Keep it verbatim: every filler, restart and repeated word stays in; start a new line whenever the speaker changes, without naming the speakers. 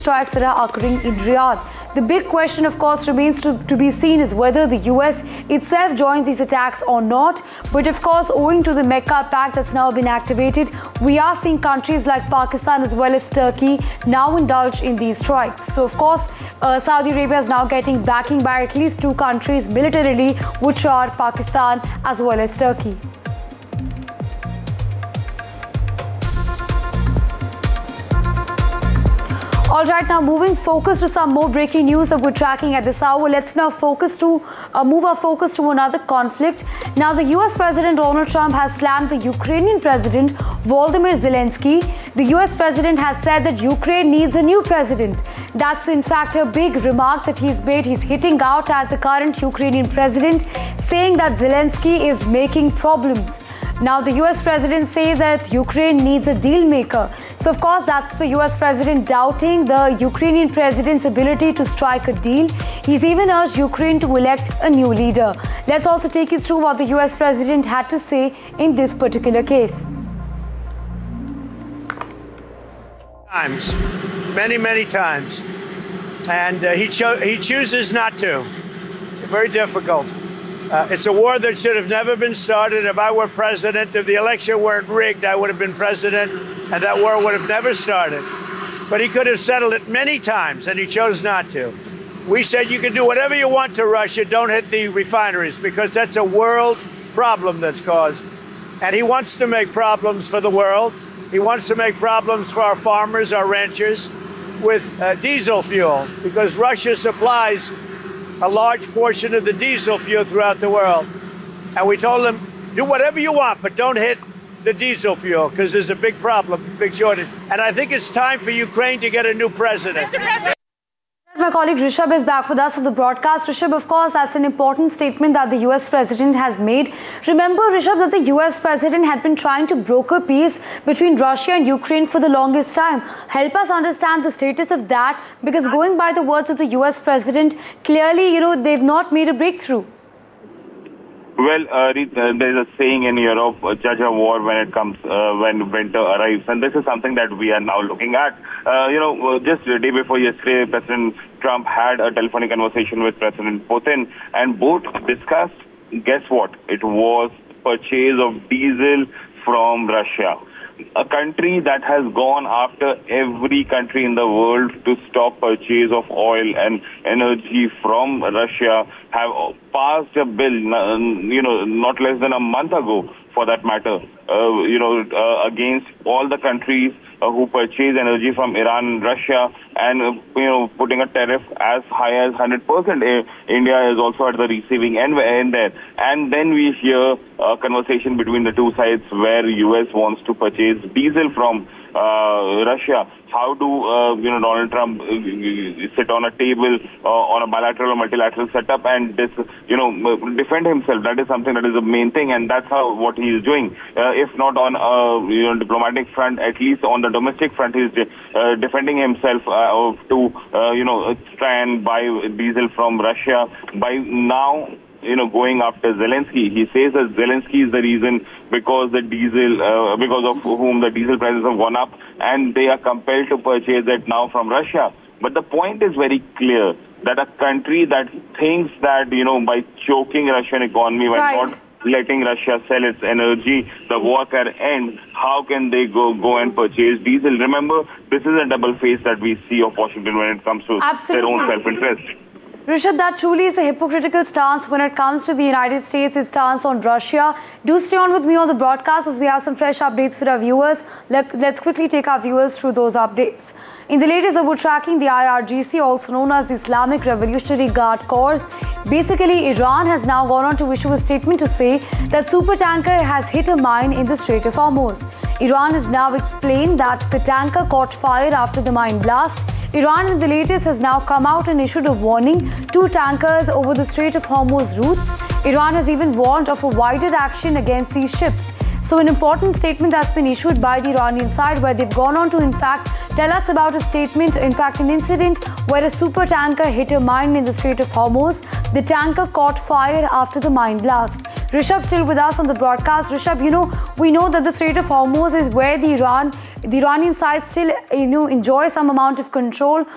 strikes that are occurring in Riyadh. The big question, of course, remains to, to be seen is whether the U S itself joins these attacks or not. But of course, owing to the Mecca Pact that's now been activated, we are seeing countries like Pakistan as well as Turkey now indulge in these strikes. So of course, uh, Saudi Arabia is now getting backing by at least two countries militarily, which are Pakistan as well as Turkey. All right, now moving focus to some more breaking news that we're tracking at this hour. Let's now focus to uh, move our focus to another conflict. Now, the U S President Donald Trump has slammed the Ukrainian President Volodymyr Zelensky. The U S President has said that Ukraine needs a new president. That's in fact a big remark that he's made. He's hitting out at the current Ukrainian president, saying that Zelensky is making problems. Now, the U S President says that Ukraine needs a deal maker. So, of course, that's the U S President doubting the Ukrainian president's ability to strike a deal. He's even urged Ukraine to elect a new leader. Let's also take you through what the U S President had to say in this particular case.
Times, many, many times. And uh, he, cho he chooses not to. Very difficult. Uh, it's a war that should have never been started. If I were president, if the election weren't rigged, I would have been president, and that war would have never started. But he could have settled it many times, and he chose not to. We said you can do whatever you want to Russia, don't hit the refineries, because that's a world problem that's caused. And he wants to make problems for the world. He wants to make problems for our farmers, our ranchers, with uh, diesel fuel, because Russia supplies a large portion of the diesel fuel throughout the world. And we told them, do whatever you want, but don't hit the diesel fuel, because there's a big problem, big shortage. And I think it's time for Ukraine to get a new president.
My colleague Rishabh is back with us for the broadcast. Rishabh, of course, that's an important statement that the U S President has made. Remember, Rishabh, that the U S President had been trying to broker peace between Russia and Ukraine for the longest time. Help us understand the status of that, because going by the words of the U S President, clearly, you know, they've not made a breakthrough.
Well, uh, there's a saying in Europe, uh, judge a war when it comes, uh, when winter arrives. And this is something that we are now looking at. Uh, you know, uh, just the day before yesterday, President Trump had a telephonic conversation with President Putin, and both discussed, guess what? It was purchase of diesel from Russia. A country that has gone after every country in the world to stop purchase of oil and energy from Russia have passed a bill, you know, not less than a month ago, for that matter, uh, you know, uh, against all the countries uh, who purchase energy from Iran and Russia, and, uh, you know, putting a tariff as high as one hundred percent. Uh, India is also at the receiving end, end there. And then we hear a conversation between the two sides where U S wants to purchase diesel from uh, Russia. How do, uh, you know, Donald Trump uh, sit on a table uh, on a bilateral or multilateral setup and, this, you know, defend himself? That is something that is the main thing, and that's how what he is doing. Uh, if not on a, you know, diplomatic front, at least on the domestic front, he is uh, defending himself uh, to, uh, you know, try and buy diesel from Russia. By now, you know, going after Zelensky. He says that Zelensky is the reason because the diesel, uh, because of whom the diesel prices have gone up, and they are compelled to purchase it now from Russia. But the point is very clear that a country that thinks that, you know, by choking Russian economy, by
right.
not letting Russia sell its energy, the war can end. How can they go go and purchase diesel? Remember, this is a double face that we see of Washington when it comes to
Absolutely.
their own self-interest.
Rishabh, that truly is a hypocritical stance when it comes to the United States' stance on Russia. Do stay on with me on the broadcast as we have some fresh updates for our viewers. Let, let's quickly take our viewers through those updates. In the latest, we're tracking the I R G C, also known as the Islamic Revolutionary Guard Corps. Basically, Iran has now gone on to issue a statement to say that supertanker has hit a mine in the Strait of Hormuz. Iran has now explained that the tanker caught fire after the mine blast. Iran in the latest has now come out and issued a warning to tankers over the Strait of Hormuz routes. Iran has even warned of a wider action against these ships. So an important statement that's been issued by the Iranian side, where they've gone on to in fact tell us about a statement, in fact an incident where a super tanker hit a mine in the Strait of Hormuz. The tanker caught fire after the mine blast. Rishabh still with us on the broadcast. Rishabh, you know, we know that the Strait of Hormuz is where the Iran, the Iranian side still, you know, enjoys some amount of control